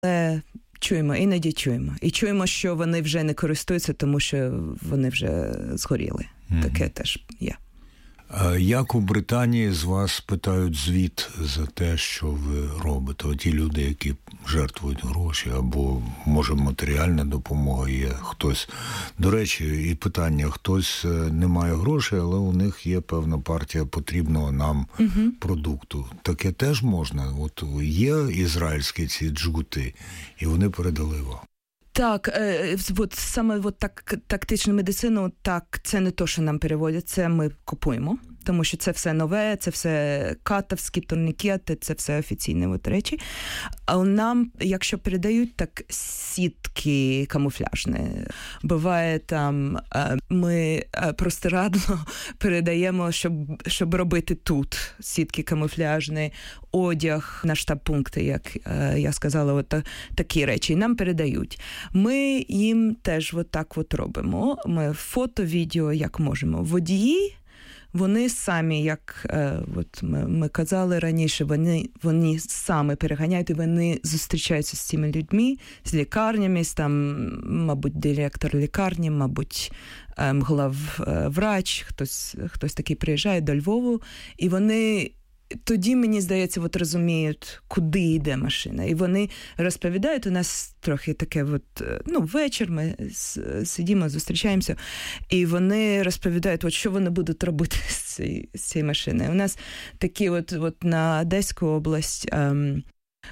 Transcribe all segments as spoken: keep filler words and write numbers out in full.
Але чуємо, іноді чуємо. І чуємо, що вони вже не користуються, тому що вони вже згоріли. Mm-hmm. Таке теж є. Як у Британії з вас питають звіт за те, що ви робите? Ті люди, які жертвують гроші, або, може, матеріальна допомога є. Хтось, до речі, і питання, хтось не має грошей, але у них є певна партія потрібного нам угу. продукту. Таке теж можна? От є ізраїльські ці джгути, і вони передали вам. Так, е, от саме от так, тактичну медицину, так, це не то, що нам переводять, це ми купуємо, тому що це все нове, це все катовські турнікети, це все офіційні от речі. А нам, якщо передають, так сітки камуфляжні. Буває там, ми простирадло передаємо, щоб, щоб робити тут сітки камуфляжні, одяг на штаб-пункти, як я сказала, от такі речі. І нам передають. Ми їм теж от так от робимо. Ми фото, відео, як можемо. Водії, вони самі, як е, от ми, ми казали раніше, вони, вони самі переганяють, і вони зустрічаються з цими людьми, з лікарнями, з там, мабуть, директор лікарні, мабуть, е, главврач, хтось, хтось такий приїжджає до Львову, і вони тоді, мені здається, от розуміють, куди йде машина. І вони розповідають, у нас трохи таке, от, ну, вечір, ми сидимо, зустрічаємося, і вони розповідають, от, що вони будуть робити з цією, з цією машиною. У нас такі от, от на Одеську область, ем,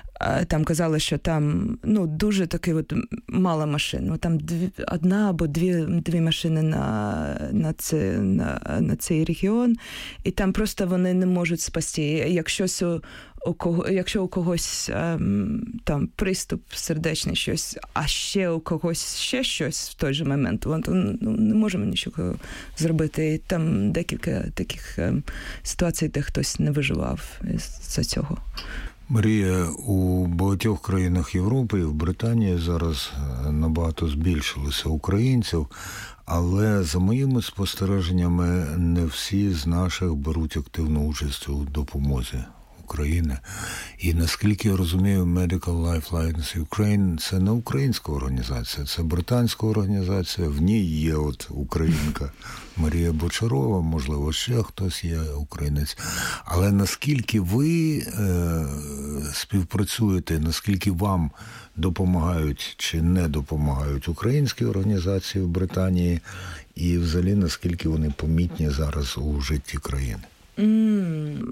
там казали, що там, ну, дуже таки от мало машин. Ну, там дві, одна або дві, дві машини на, на, це, на, на цей регіон, і там просто вони не можуть спасти. Якщо у, у, кого, якщо у когось ем, там приступ сердечний щось, а ще у когось ще щось в той же момент, то ну, не можемо нічого зробити. І там декілька таких ем, ситуацій, де хтось не виживав з цього. Марія, у багатьох країнах Європи і в Британії зараз набагато збільшилося українців, але за моїми спостереженнями не всі з наших беруть активну участь у допомозі України. І наскільки я розумію, Medical Lifelines Ukraine – це не українська організація, це британська організація, в ній є от українка Марія Бочарова, можливо, ще хтось є українець. Але наскільки ви е, співпрацюєте, наскільки вам допомагають чи не допомагають українські організації в Британії, і взагалі наскільки вони помітні зараз у житті країни? Mm.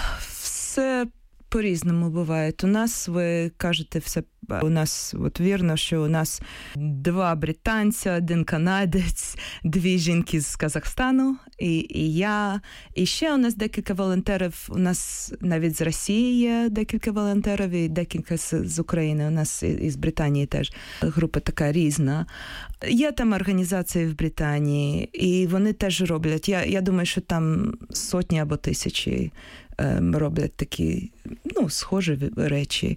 Все по-різному буває. У нас, ви кажете, все, у нас, от вірно, що у нас два британця, один канадець, дві жінки з Казахстану, і, і я. І ще у нас декілька волонтерів, у нас навіть з Росії є декілька волонтерів, і декілька з, з України, у нас і з Британії теж. Група така різна. Є там організації в Британії, і вони теж роблять. Я, я думаю, що там сотні або тисячі роблять такі, ну, схожі речі.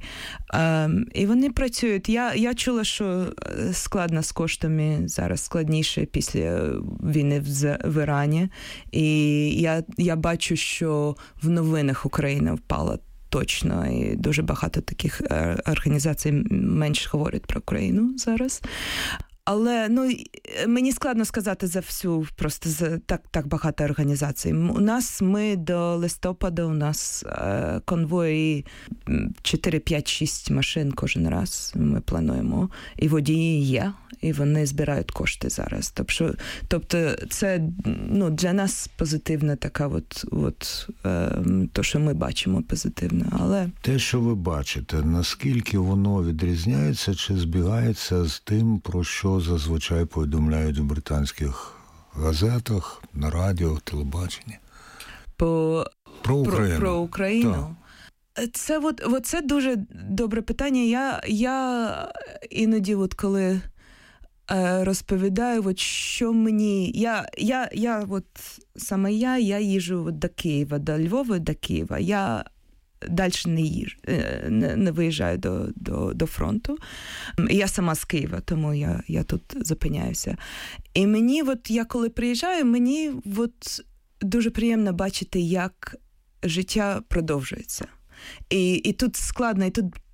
І вони працюють. Я, я чула, що складно з коштами зараз, складніше після війни в, в Ірані. І я, я бачу, що в новинах Україна впала точно, і дуже багато таких організацій менш говорять про Україну зараз. Але, ну, мені складно сказати за всю, просто за так, так багато організацій. У нас, ми до листопада, у нас е, конвої чотири, п'ять, шість машин кожен раз ми плануємо. І водії є, і вони збирають кошти зараз. Тобто, тобто це, ну, для нас позитивна така от, от е, то, що ми бачимо позитивно. Але те, що ви бачите, наскільки воно відрізняється чи збігається з тим, про що зазвичай повідомляють в британських газетах, на радіо, телебаченні? По... Про Україну. Про, про Україну? Так. Це, от, от це дуже добре питання. Я, я іноді, от коли е, розповідаю, от що мені... Я, я, я от, саме я, я їжджу от до Києва, до Львова, до Києва. Я далі не їжджу, не, не виїжджаю до, до, до фронту. Я сама з Києва, тому я, я тут зупиняюся. І мені, от, я коли приїжджаю, мені от, дуже приємно бачити, як життя продовжується. І, і тут складно, і тут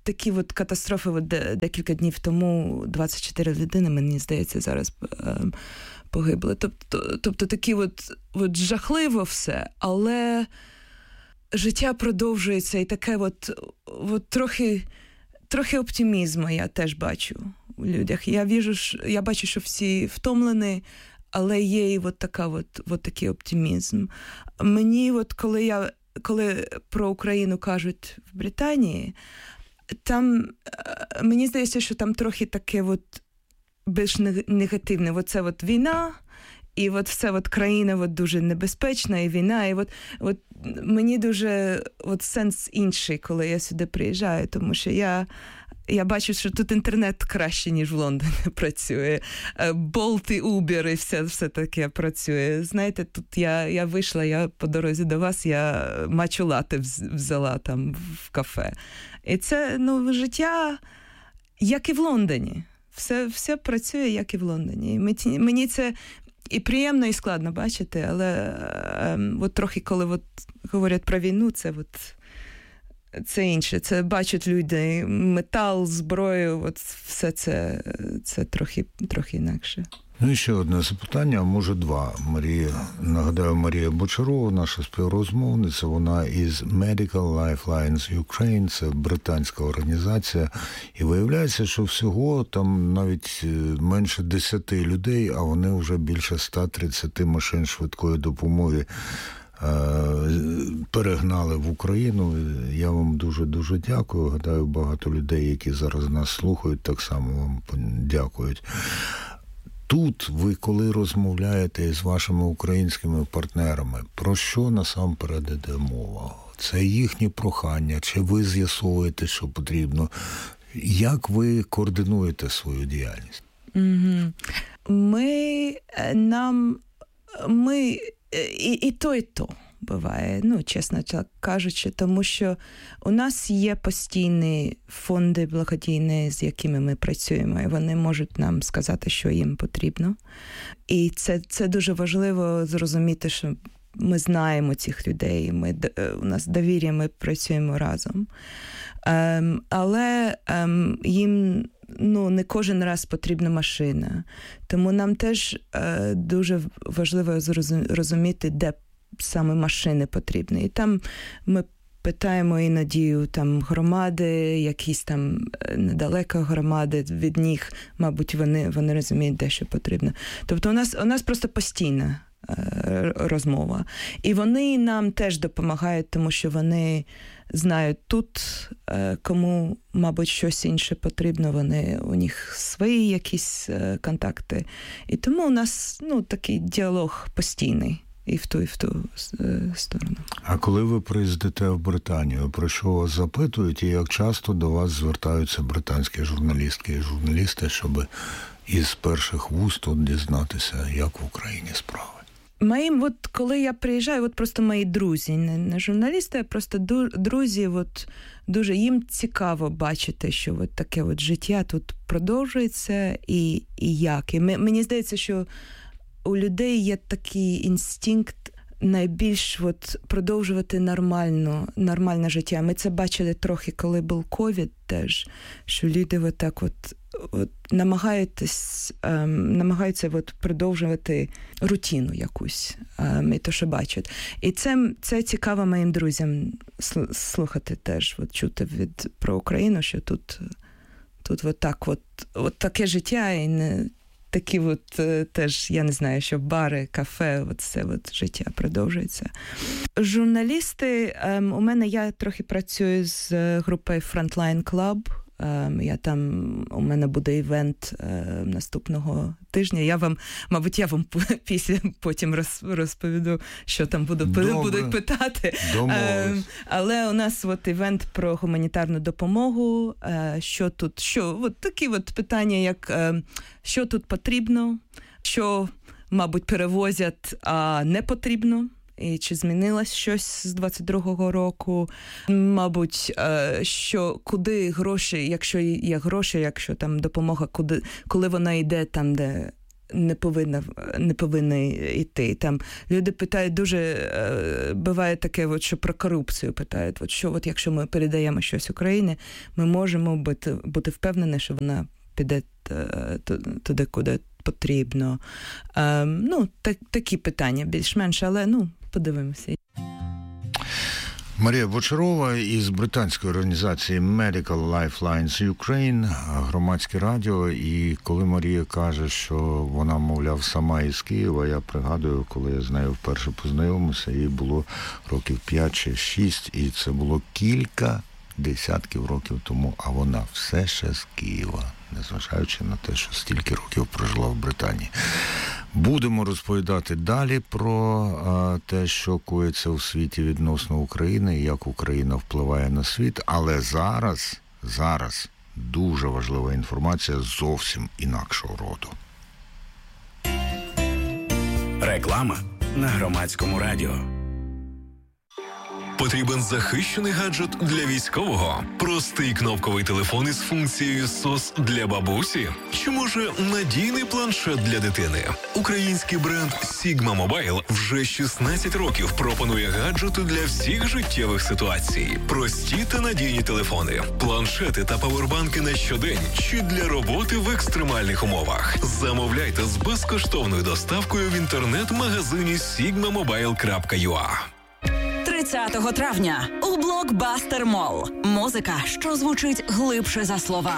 такі от катастрофи, от декілька днів тому двадцять чотири людини, мені здається, зараз погибли. Тобто, тобто такі от, от жахливо все, але життя продовжується, і таке от, от трохи, трохи оптимізму я теж бачу у людях. Я, віжу, я бачу, що всі втомлені, але є і от, така от, от такий оптимізм. Мені, от, коли, я, коли про Україну кажуть в Британії, там, мені здається, що там трохи таке от більш негативне. Оце от війна, і от все от країна от дуже небезпечна, і війна, і от, от мені дуже от сенс інший, коли я сюди приїжджаю, тому що я, я бачу, що тут інтернет краще, ніж в Лондоні працює. Болт і Uber і все, все таке працює. Знаєте, тут я, я вийшла, я по дорозі до вас, я матчу лате взяла там в кафе. І це, ну, життя, як і в Лондоні. Все, все працює, як і в Лондоні. І мені це і приємно, і складно бачити, але е, от трохи, коли от говорять про війну, це, от, це інше. Це бачать люди, метал, зброю, от все це, це трохи, трохи інакше. Ну і ще одне запитання, а може два. Марія, нагадаю, Марія Бочарова, наша співрозмовниця, вона із Medical Lifelines Ukraine, це британська організація, і виявляється, що всього там навіть менше десяти людей, а вони вже більше ста тридцяти машин швидкої допомоги перегнали в Україну. Я вам дуже-дуже дякую. Гадаю, багато людей, які зараз нас слухають, так само вам дякують. Тут ви, коли розмовляєте з вашими українськими партнерами, про що насамперед іде мова? Це їхні прохання, чи ви з'ясовуєте, що потрібно? Як ви координуєте свою діяльність? Mm-hmm. Ми, нам, ми і, і то, і то буває, ну, чесно так кажучи, тому що у нас є постійні фонди благодійні, з якими ми працюємо, і вони можуть нам сказати, що їм потрібно. І це, це дуже важливо зрозуміти, що ми знаємо цих людей, ми, у нас довір'я, ми працюємо разом. Ем, але ем, їм, ну, не кожен раз потрібна машина. Тому нам теж е, дуже важливо зрозуміти, де саме машини потрібні. І там ми питаємо іноді там громади, якісь там недалеко громади, від них, мабуть, вони, вони розуміють, де що потрібно. Тобто у нас, у нас просто постійна е, розмова. І вони нам теж допомагають, тому що вони знають тут, е, кому, мабуть, щось інше потрібно, вони, у них свої якісь е, контакти. І тому у нас, ну, такий діалог постійний. І в ту, і в ту сторону. А коли ви приїздите в Британію, про що вас запитують і як часто до вас звертаються британські журналістки і журналісти, щоб із перших вуст тут дізнатися, як в Україні справи? Моїм, от коли я приїжджаю, от просто мої друзі, не, не журналісти, а просто друзі, от дуже їм цікаво бачити, що от таке от життя тут продовжується і, і як. І мені здається, що у людей є такий інстинкт найбільш от продовжувати нормально, нормальне життя. Ми це бачили трохи, коли був ковід теж, що люди от так от, от намагаються, ем, намагаються от продовжувати рутину якусь, ем, і то, що бачать. І це, це цікаво моїм друзям слухати теж, от чути від, про Україну, що тут, тут от так от, от таке життя і не такі от теж, я не знаю, що бари, кафе, от все от життя продовжується. Журналісти, ем, у мене, я трохи працюю з групою Frontline Club. Ем, я там, у мене буде івент ем, наступного тижня. Я вам, мабуть, я вам після потім роз, розповіду, що там буду, будуть питати. Ем, але у нас от івент про гуманітарну допомогу. Е, що тут, що, от такі от питання, як е, що тут потрібно, що, мабуть, перевозять, а не потрібно. І чи змінилось щось з двадцять другого року? Мабуть, що куди гроші, якщо є гроші, якщо там допомога, куди, коли вона йде там, де не повинна, не повинна йти. Там люди питають дуже, буває таке, от, що про корупцію питають. От що, от, якщо ми передаємо щось Україні, ми можемо бути, бути впевнені, що вона піде туди, куди потрібно. Ну, так, такі питання більш-менш, але, ну, подивимося. Марія Бочарова із британської організації Medical Lifelines Ukraine, громадське радіо. І коли Марія каже, що вона, мовляв, сама із Києва, я пригадую, коли я з нею вперше познайомився, їй було років п'ять чи шість, і це було кілька десятків років тому, а вона все ще з Києва, незважаючи на те, що стільки років прожила в Британії. Будемо розповідати далі про а, те, що коїться у світі відносно України, і як Україна впливає на світ, але зараз, зараз дуже важлива інформація зовсім інакшого роду. Реклама на Громадському радіо. Потрібен захищений гаджет для військового? Простий кнопковий телефон із функцією сос для бабусі? Чи може надійний планшет для дитини? Український бренд Sigma Mobile вже шістнадцять років пропонує гаджети для всіх життєвих ситуацій. Прості та надійні телефони, планшети та павербанки на щодень чи для роботи в екстремальних умовах. Замовляйте з безкоштовною доставкою в інтернет-магазині sigma mobile крапка ю а. тридцятого травня у Блокбастер Молл. Музика, що звучить глибше за слова.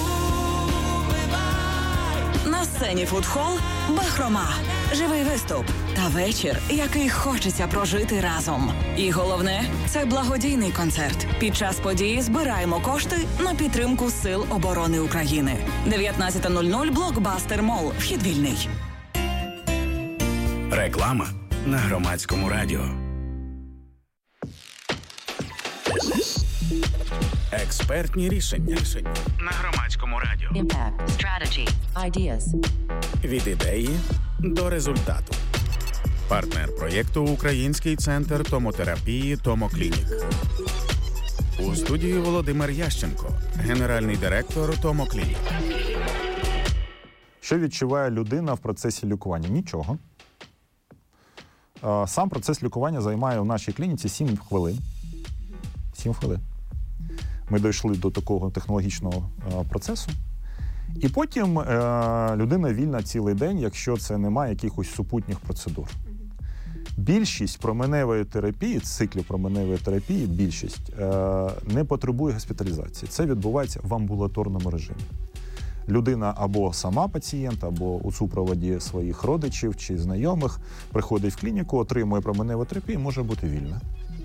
На сцені фудхол «Бахрома». Живий виступ та вечір, який хочеться прожити разом. І головне – це благодійний концерт. Під час події збираємо кошти на підтримку Сил оборони України. дев'ятнадцята нуль нуль Блокбастер Молл. Вхід вільний. Реклама на Громадському радіо. Експертні рішення. рішення на Громадському радіо. Impact, strategy, ideas. Від ідеї до результату. Партнер проєкту Український центр томотерапії «Томоклінік». У студії Володимир Ященко, генеральний директор «Томоклінік». Що відчуває людина в процесі лікування? Нічого. Сам процес лікування займає у нашій клініці сім хвилин. сім хвилин. Ми дійшли до такого технологічного процесу. І потім людина вільна цілий день, якщо це немає якихось супутніх процедур. Більшість променевої терапії, циклів променевої терапії, більшість не потребує госпіталізації. Це відбувається в амбулаторному режимі. Людина або сама пацієнт, або у супроводі своїх родичів чи знайомих приходить в клініку, отримує променеву терапію, може бути вільна.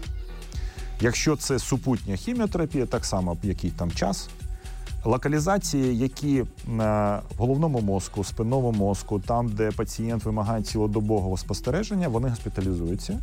Якщо це супутня хіміотерапія, так само, який там час, локалізації, які в головному мозку, спинному мозку, там, де пацієнт вимагає цілодобового спостереження, вони госпіталізуються.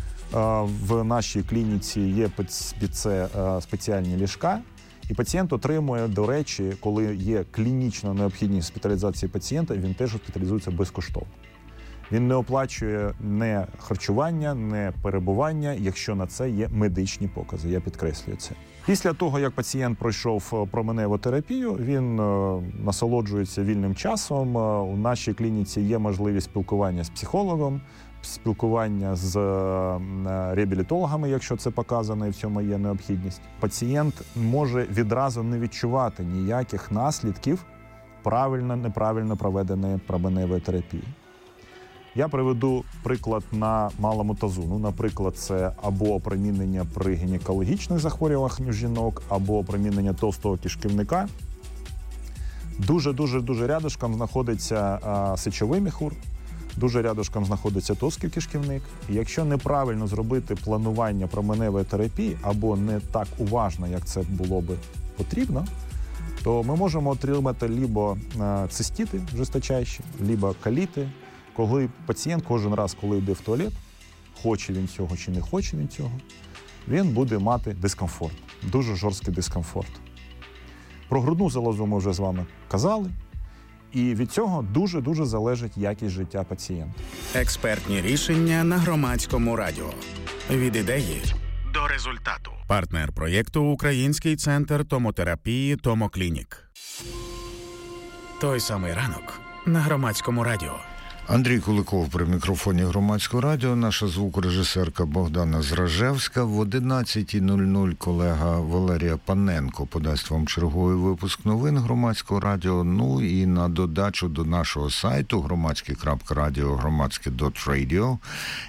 В нашій клініці є під це спеціальні ліжка, і пацієнт отримує, до речі, коли є клінічна необхідність госпіталізації пацієнта, він теж госпіталізується безкоштовно. Він не оплачує не харчування, не перебування, якщо на це є медичні покази, я підкреслюю це. Після того, як пацієнт пройшов променеву терапію, він е, насолоджується вільним часом. У нашій клініці є можливість спілкування з психологом, спілкування з е, реабілітологами, якщо це показано і в цьому є необхідність. Пацієнт може відразу не відчувати ніяких наслідків правильно-неправильно проведеної променевої терапії. Я приведу приклад на малому тазу. Ну, наприклад, це або опромінення при гінекологічних захворюваннях у жінок, або опромінення товстого кишківника. Дуже-дуже-дуже рядышком знаходиться а, сечовий міхур, дуже рядышком знаходиться товстий кишківник. І якщо неправильно зробити планування променевої терапії, або не так уважно, як це було би потрібно, то ми можемо отримати либо цистити жесточайші, либо коліти, коли пацієнт кожен раз, коли йде в туалет, хоче він цього чи не хоче він цього, він буде мати дискомфорт, дуже жорсткий дискомфорт. Про грудну залозу ми вже з вами казали, і від цього дуже-дуже залежить якість життя пацієнта. Експертні рішення на Громадському радіо. Від ідеї до результату. Партнер проєкту Український центр томотерапії «Томоклінік». Той самий ранок на Громадському радіо. Андрій Куликов при мікрофоні Громадського радіо. Наша звукорежисерка Богдана Зражевська. В одинадцята нуль нуль колега Валерія Паненко подасть вам черговий випуск новин Громадського радіо. Ну і на додачу до нашого сайту громадське крапка радіо, громадське крапка радіо.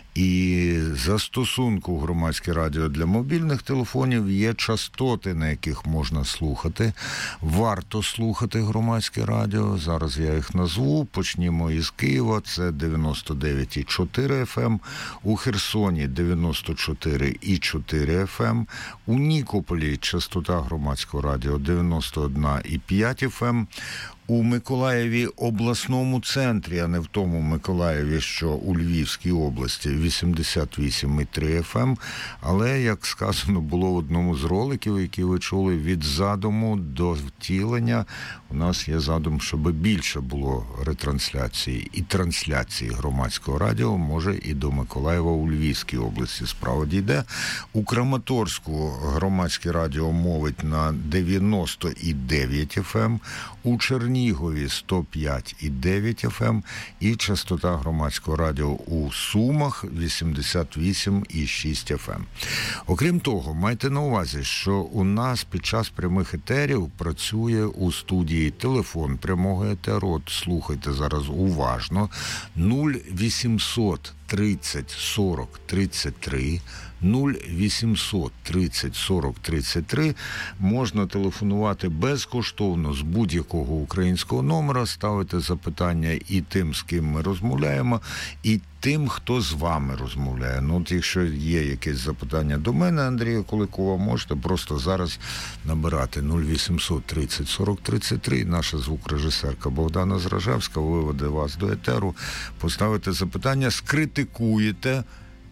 І застосунку «Громадське радіо» для мобільних телефонів є частоти, на яких можна слухати. Варто слухати «Громадське радіо». Зараз я їх назву. Почнімо із Києва. Це дев'яносто дев'ять і чотири еф ем. У Херсоні дев'яносто чотири і чотири еф ем. У Нікополі частота «Громадського радіо» дев'яносто один і п'ять еф ем. У Миколаєві обласному центрі, а не в тому Миколаєві, що у Львівській області, вісімдесят вісім і три еф ем. Але, як сказано було в одному з роликів, які ви чули, від задуму до втілення, у нас є задум, щоб більше було ретрансляції і трансляції Громадського радіо, може і до Миколаєва у Львівській області справа дійде. У Краматорську Громадське радіо мовить на дев'яносто і дев'ять еф ем, у Чернігові сто п'ять і дев'ять еф ем і частота Громадського радіо у Сумах вісімдесят вісім і шість еф ем. Окрім того, майте на увазі, що у нас під час прямих етерів працює у студії телефон прямого етеру. От слухайте зараз уважно. нуль вісімсот тридцять сорок тридцять три, нуль вісімсот тридцять сорок тридцять три. Можна телефонувати безкоштовно з будь-якого українського номера, ставити запитання і тим, з ким ми розмовляємо, і тим, хто з вами розмовляє. Ну, от якщо є якесь запитання до мене, Андрія Куликова, можете просто зараз набирати нуль вісімсот тридцять сорок тридцять три. Наша звукорежисерка Богдана Зражевська виведе вас до етеру, поставите запитання, скритикуєте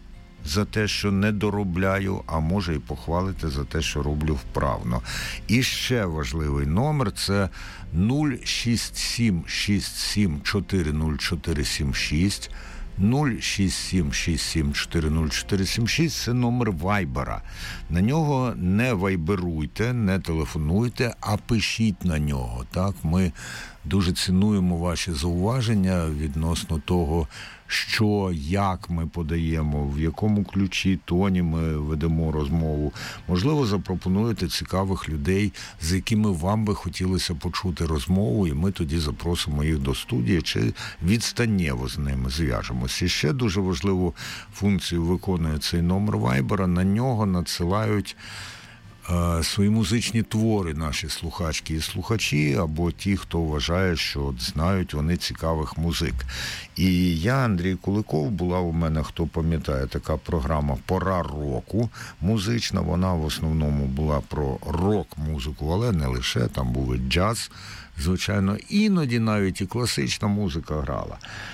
за те, що не доробляю, а може і похвалите за те, що роблю вправно. І ще важливий номер – це нуль шість сім шість сім чотири нуль чотири сім шість, нуль шість сім шість сім чотири нуль чотири сім шість – це номер Вайбера. На нього не вайберуйте, не телефонуйте, а пишіть на нього. Так, ми дуже цінуємо ваші зауваження відносно того, що, як ми подаємо, в якому ключі, тоні ми ведемо розмову. Можливо, запропонуєте цікавих людей, з якими вам би хотілося почути розмову, і ми тоді запросимо їх до студії, чи відстаннєво з ними зв'яжемося. І ще дуже важливу функцію виконує цей номер Вайбера. На нього надсилають свої музичні твори наші слухачки і слухачі, або ті, хто вважає, що знають вони цікавих музик. І я, Андрій Куликов, була у мене, хто пам'ятає, така програма «Пора року» музична. Вона в основному була про рок-музику, але не лише, там був і джаз, звичайно, іноді навіть і класична музика грала.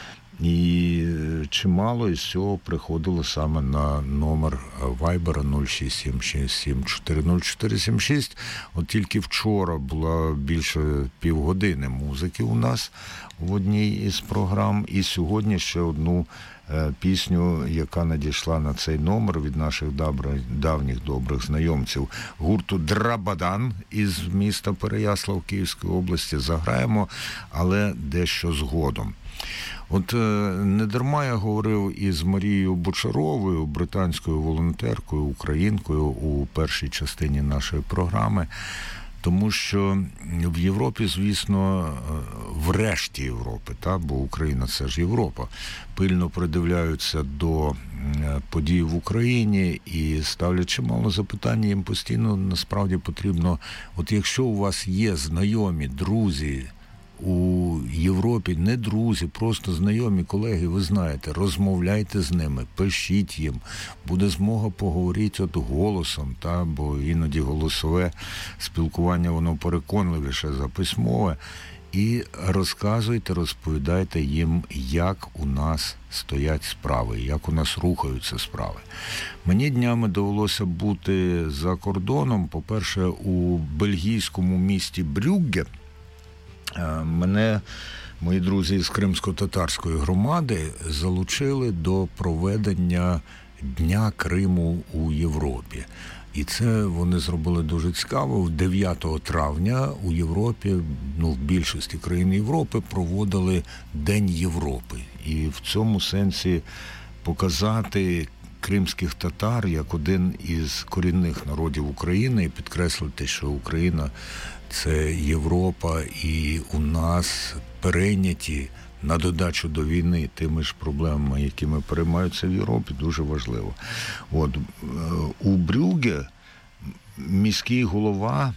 І чимало із цього приходило саме на номер Вайбера нуль шість сім шість сім чотири нуль чотири сім шість. От тільки вчора було більше півгодини музики у нас в одній із програм. І сьогодні ще одну пісню, яка надійшла на цей номер від наших давніх добрих знайомців гурту «Драбадан» із міста Переяслав Київської області. Заграємо, але дещо згодом. От не дарма я говорив із Марією Бочаровою, британською волонтеркою, українкою у першій частині нашої програми, тому що в Європі, звісно, в решті Європи, та, бо Україна – це ж Європа, пильно придивляються до подій в Україні і ставлять чимало запитань, їм постійно насправді потрібно, от якщо у вас є знайомі, друзі, у Європі, не друзі, просто знайомі колеги, ви знаєте, розмовляйте з ними, пишіть їм, буде змога поговорити от голосом, та, бо іноді голосове спілкування, воно переконливіше за письмове, і розказуйте, розповідайте їм, як у нас стоять справи, як у нас рухаються справи. Мені днями довелося бути за кордоном, по-перше, у бельгійському місті Брюгге. Мене мої друзі з кримсько-татарської громади залучили до проведення Дня Криму у Європі. І це вони зробили дуже цікаво. дев'ятого травня у Європі, ну, в більшості країн Європи проводили День Європи. І в цьому сенсі показати кримських татар як один із корінних народів України і підкреслити, що Україна – це Європа, і у нас перейняті на додачу до війни тими ж проблемами, якими переймаються в Європі, дуже важливо. От, у Брюгге міський голова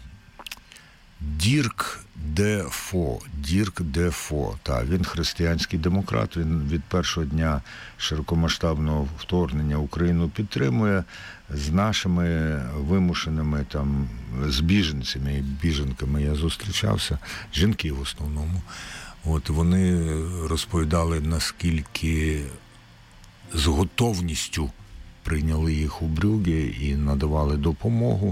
Дірк де Фо, Дірк де Фо, та, він християнський демократ, він від першого дня широкомасштабного вторгнення Україну підтримує з нашими вимушеними там, з біженцями і біженками я зустрічався, жінки в основному. От вони розповідали, наскільки з готовністю прийняли їх у Брюгге і надавали допомогу.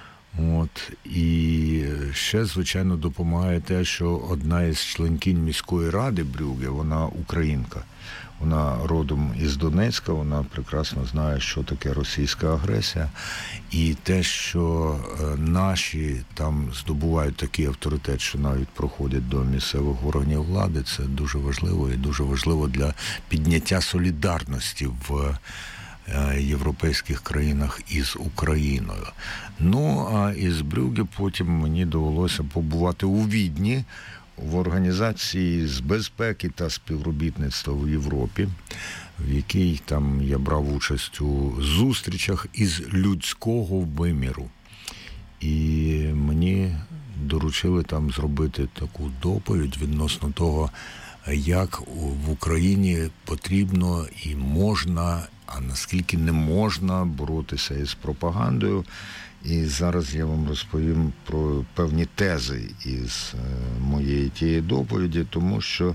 От. І ще, звичайно, допомагає те, що одна із членкинь міської ради Брюгге, вона українка. Вона родом із Донецька, вона прекрасно знає, що таке російська агресія. І те, що наші там здобувають такий авторитет, що навіть проходять до місцевих органів влади, це дуже важливо і дуже важливо для підняття солідарності в європейських країнах із Україною. Ну, а із Брюгге потім мені довелося побувати у Відні, в організації з безпеки та співробітництва в Європі, в якій там я брав участь у зустрічах із людського виміру. І мені доручили там зробити таку доповідь відносно того, як в Україні потрібно і можна, а наскільки не можна боротися із пропагандою. І зараз я вам розповім про певні тези із моєї тієї доповіді, тому що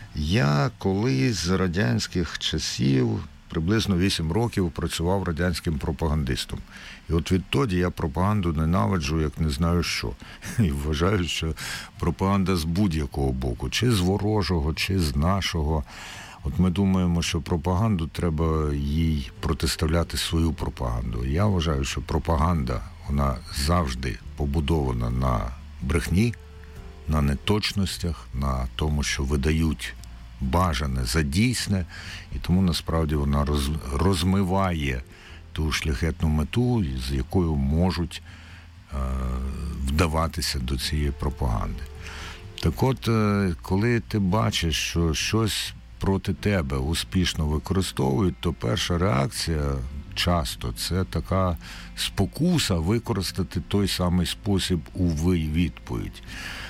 я колись з радянських часів, приблизно вісім років, працював радянським пропагандистом. І от відтоді я пропаганду ненавиджу, як не знаю що. І вважаю, що пропаганда з будь-якого боку, чи з ворожого, чи з нашого. От ми думаємо, що пропаганду треба їй протиставляти свою пропаганду. Я вважаю, що пропаганда, вона завжди побудована на брехні, на неточностях, на тому, що видають бажане за дійсне, і тому насправді вона роз, розмиває ту шляхетну мету, з якою можуть е, вдаватися до цієї пропаганди. Так от, е, коли ти бачиш, що щось проти тебе успішно використовують, то перша реакція часто це така спокуса використати той самий спосіб у відповідь.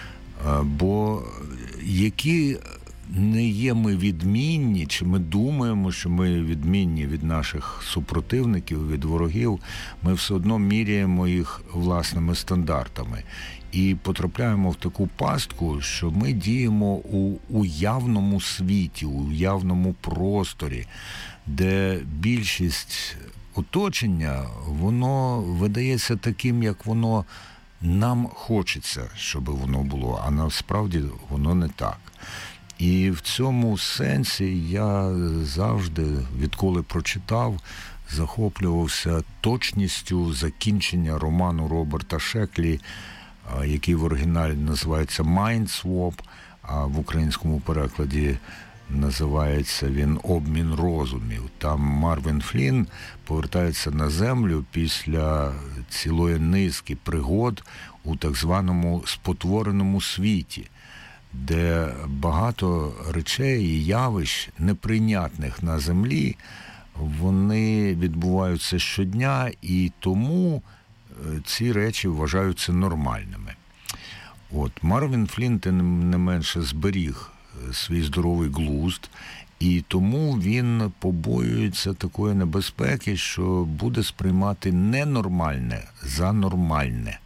Бо які не є ми відмінні, чи ми думаємо, що ми відмінні від наших супротивників, від ворогів, ми все одно міряємо їх власними стандартами. І потрапляємо в таку пастку, що ми діємо у уявному світі, у уявному просторі, де більшість оточення, воно видається таким, як воно нам хочеться, щоб воно було, а насправді воно не так. І в цьому сенсі я завжди, відколи прочитав, захоплювався точністю закінчення роману Роберта Шеклі, який в оригіналі називається «Mind Swap», а в українському перекладі називається він «Обмін розумів». Там Марвін Флін повертається на землю після цілої низки пригод у так званому спотвореному світі, де багато речей і явищ, неприйнятних на землі, вони відбуваються щодня, і тому ці речі вважаються нормальними. От, Марвін Флін, тим не менше, зберіг свій здоровий глузд, і тому він побоюється такої небезпеки, що буде сприймати ненормальне за нормальне.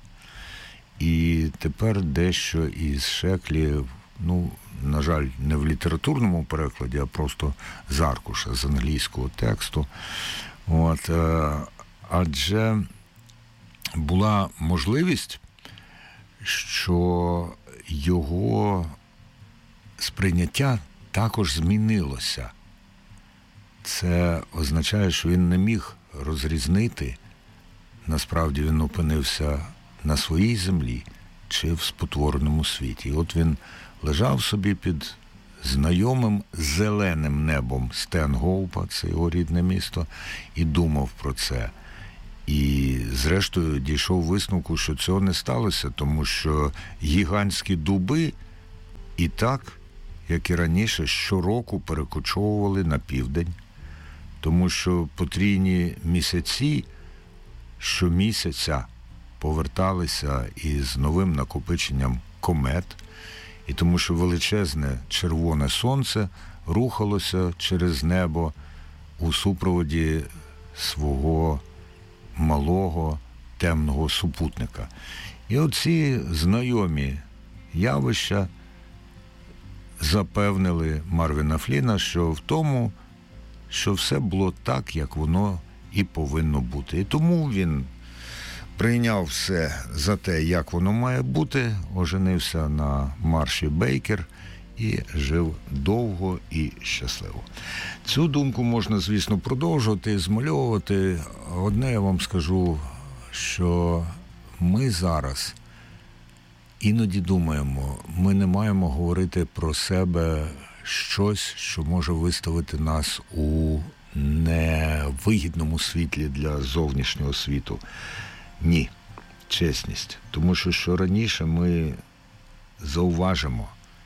І тепер дещо із Шеклі, ну, на жаль, не в літературному перекладі, а просто з аркуша, з англійського тексту. От, адже була можливість, що його сприйняття також змінилося. Це означає, що він не міг розрізнити насправді він опинився на своїй землі чи в спотвореному світі. І от він лежав собі під знайомим зеленим небом Стенгоупа, це його рідне місто, і думав про це. І, зрештою, дійшов висновку, що цього не сталося, тому що гігантські дуби і так, як і раніше, щороку перекочовували на південь, тому що потрійні місяці щомісяця поверталися із новим накопиченням комет, і тому що величезне червоне сонце рухалося через небо у супроводі свого малого темного супутника. І оці знайомі явища запевнили Марвіна Фліна, що в тому, що все було так, як воно і повинно бути. І тому він прийняв все за те, як воно має бути, оженився на Марші Бейкер і жив довго і щасливо. Цю думку можна, звісно, продовжувати, змальовувати. Одне я вам скажу, що ми зараз іноді думаємо, ми не маємо говорити про себе щось, що може виставити нас у невигідному світлі для зовнішнього світу. Ні, чесність. Тому що, що раніше ми зауважимо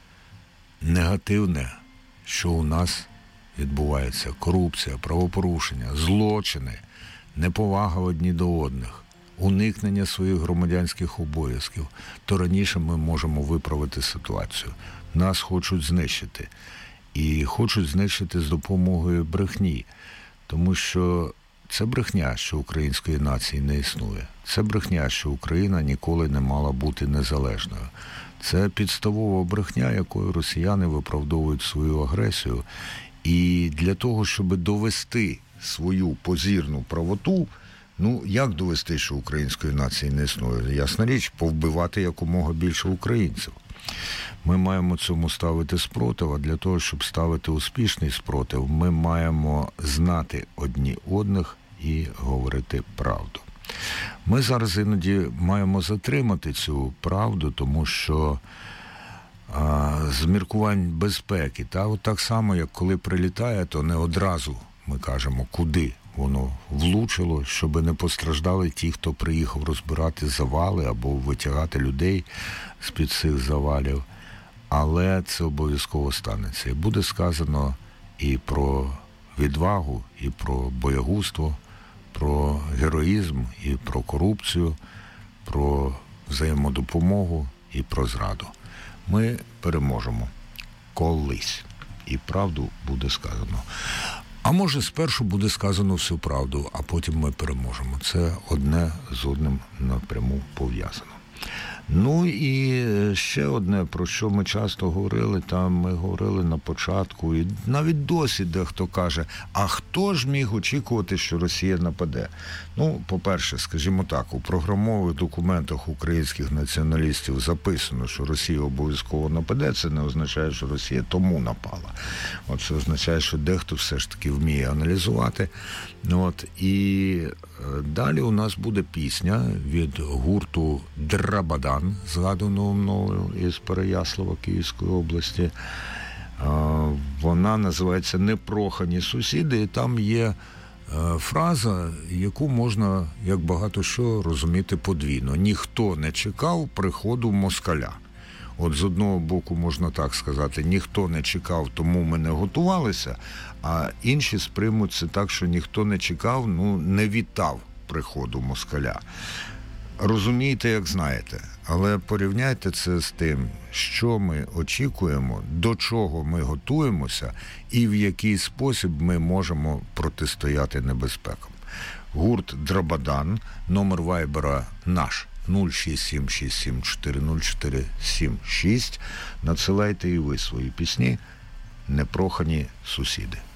негативне, що у нас відбувається: корупція, правопорушення, злочини, неповага одні до одних, уникнення своїх громадянських обов'язків, то раніше ми можемо виправити ситуацію. Нас хочуть знищити. І хочуть знищити з допомогою брехні. Тому що це брехня, що української нації не існує. Це брехня, що Україна ніколи не мала бути незалежною. Це підставова брехня, якою росіяни виправдовують свою агресію. І для того, щоб довести свою позірну правоту, ну, як довести, що української нації не існує? Ясна річ, повбивати якомога більше українців. Ми маємо цьому ставити спротив, а для того, щоб ставити успішний спротив, ми маємо знати одні одних і говорити правду. Ми зараз іноді маємо затримати цю правду, тому що а, з міркувань безпеки, та от так само, як коли прилітає, то не одразу ми кажемо, куди воно влучило, щоб не постраждали ті, хто приїхав розбирати завали або витягати людей з-під цих завалів. Але це обов'язково станеться. І буде сказано і про відвагу, і про боягузтво, про героїзм, і про корупцію, про взаємодопомогу і про зраду. Ми переможемо колись. І правду буде сказано. А може, спершу буде сказано всю правду, а потім ми переможемо. Це одне з одним напряму пов'язано. Ну і ще одне, про що ми часто говорили, там ми говорили на початку, і навіть досі дехто каже, а хто ж міг очікувати, що Росія нападе? Ну, по-перше, скажімо так, у програмових документах українських націоналістів записано, що Росія обов'язково нападе, це не означає, що Росія тому напала. От це означає, що дехто все ж таки вміє аналізувати. От, і далі у нас буде пісня від гурту «Драбадан», згаданого мною із Переяслава Київської області. Вона називається «Непрохані сусіди», і там є фраза, яку можна, як багато що, розуміти подвійно. Ніхто не чекав приходу москаля. От з одного боку можна так сказати, ніхто не чекав, тому ми не готувалися, а інші сприймуть це так, що ніхто не чекав, ну, не вітав приходу москаля. Розумієте, як знаєте, але порівняйте це з тим, що ми очікуємо, до чого ми готуємося і в який спосіб ми можемо протистояти небезпекам. Гурт «Драбадан», номер вайбера наш нуль шість сім шість сім чотири нуль чотири сім шість. Надсилайте і ви свої пісні «Непрохані сусіди».